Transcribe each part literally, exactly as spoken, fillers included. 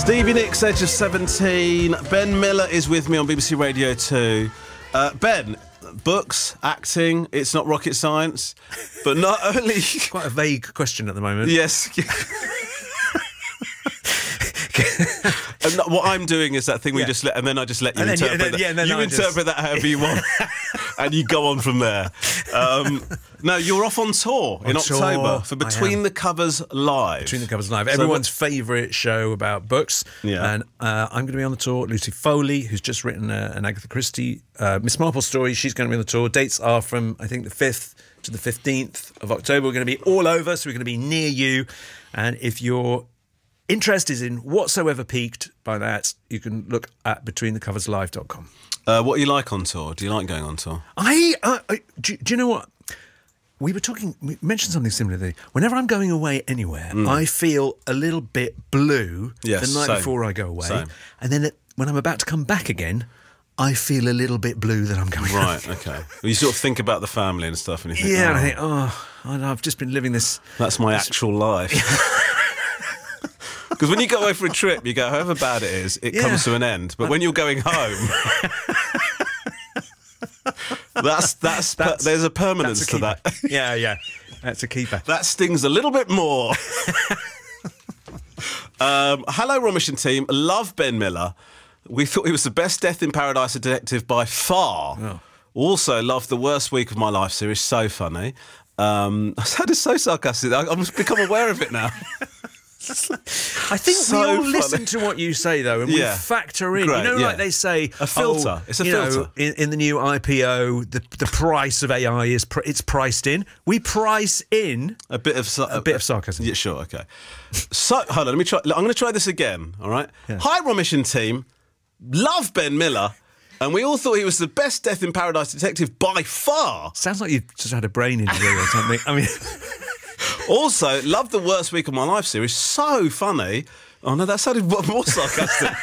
Stevie Nicks, age of seventeen. Ben Miller is with me on B B C Radio two. Uh, Ben, books, acting, it's not rocket science, but not only... Quite a vague question at the moment. Yes. And what I'm doing is that thing we Yeah. just let, and then I just let you And then you- interpret and then- yeah, and that. then You I interpret just- that however you want, and you go on from there. Um, no, you're off on tour in On tour, October for I Between am. the Covers Live. Between the Covers Live, So everyone's favourite show about books. Yeah. And uh, I'm going to be on the tour. Lucy Foley, who's just written uh, an Agatha Christie uh, Miss Marple story, she's going to be on the tour. Dates are from, I think, the fifth to the fifteenth of October. We're going to be all over, so we're going to be near you. And if your interest is in whatsoever piqued by that, you can look at between the covers live dot com. Uh, what are you like on tour? Do you like going on tour? I, uh, I do, do you know what? We were talking, we mentioned something similar there. Whenever I'm going away anywhere, I feel a little bit blue Yes, the night same. before I go away. Same. And then it, when I'm about to come back again, I feel a little bit blue that I'm going Right, okay. Well, you sort of think about the family and stuff, and you think, Yeah, oh, and I think, oh, I- I've just been living this. that's my actual life. Because when you go away for a trip, you go, however bad it is, it Yeah. comes to an end. But when you're going home, that's, that's, per- That's- there's a permanence That's a to that. keeper. Yeah, yeah. That's a keeper. That stings a little bit more. um, hello, Romish and team. Love Ben Miller. We thought he was the best Death in Paradise detective by far. Oh. Also, loved the Worst Week of My Life series. So funny. Um, I sounded so sarcastic. I- I've become aware of it now. I think So we all funny. listen to what you say, though, and Yeah. we factor in. Great, you know, yeah. like they say, A filter. oh, It's a you know, filter. in, in the new I P O, the the price of A I is pr- it's priced in. We price in A bit of sa- a bit of sarcasm. Yeah, sure, okay. So, hold on, let me try. I'm going to try this again, all right? Yeah. Hi, Romish and team. Love Ben Miller, and we all thought he was the best Death in Paradise detective by far. Sounds like you've just had a brain injury or something. I mean, Also, love the Worst Week of My Life series. So funny. Oh, no, that sounded more sarcastic.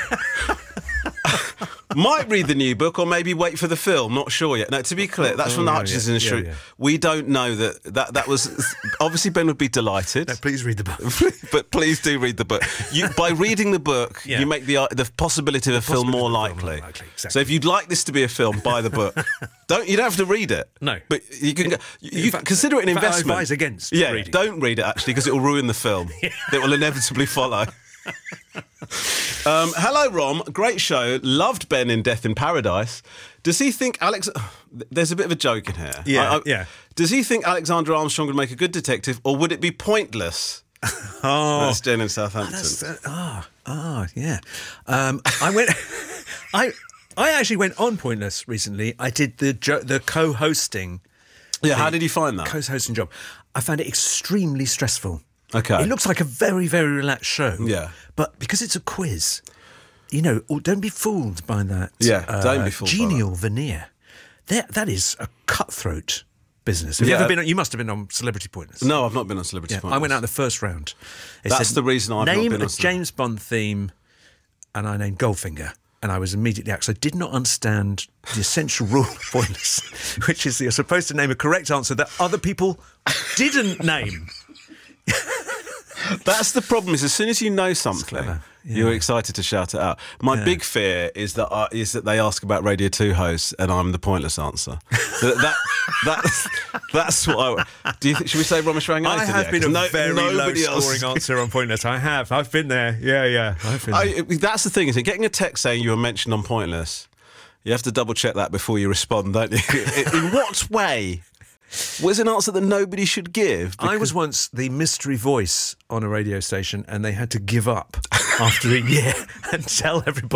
Might read the new book or maybe wait for the film. Not sure yet. No, to be clear, that's Oh, from the yeah, Hutchinson yeah, Institute. yeah, yeah. We don't know that, that that was... Obviously, Ben would be delighted. no, please read the book. But please do read the book. You, by reading the book, Yeah. you make the the possibility of a film more possibility of a film likely. more likely, exactly. So if you'd like this to be a film, buy the book. don't you don't have to read it. No. but you can. go- You, you fact- consider it an in fact, I investment. advise against Yeah, reading. don't read it actually because it will ruin the film. That will inevitably follow. um, hello, Rom. Great show. Loved Ben in Death in Paradise. Does he think Alex? There's a bit of a joke in here. Yeah, I- I- yeah. Does he think Alexander Armstrong would make a good detective, or would it be pointless? Oh, That's Jen in Southampton. that's uh, ah ah yeah. Um, I went. I I actually went on Pointless recently. I did the jo- the co-hosting. yeah, how did you find that? co-hosting job. I found it extremely stressful. Okay. It looks like a very, very relaxed show. Yeah. But because it's a quiz, you know, oh, don't be fooled by that. Yeah, don't be fooled by Genial veneer. That that is a cutthroat business. Have Yeah. you ever been? On, you must have been on Celebrity Pointless. No, I've not been on Celebrity Yeah, Pointless. I went out the first round. It That's said, the reason I've not name been a on Celebrity- James Bond theme, and I named Goldfinger. And I was immediately out because I did not understand the essential rule of Pointless, which is that you're supposed to name a correct answer that other people didn't name. That's the problem. Is as soon as you know something, clever, yeah. you're excited to shout it out. My Yeah. big fear is that I, is that they ask about Radio Two hosts and I'm the pointless answer. that, that that's that's what. I, do you think, should we say Romish Rangatan? I have Yeah, been 'cause a no- very nobody else- low-scoring answer on Pointless. I have. I've been there. Yeah, yeah. I've been there. I, that's the thing, is it? Getting a text saying you were mentioned on Pointless, you have to double check that before you respond, don't you? In what way? Was an answer that nobody should give? I was once the mystery voice on a radio station, and they had to give up after a year and tell everybody.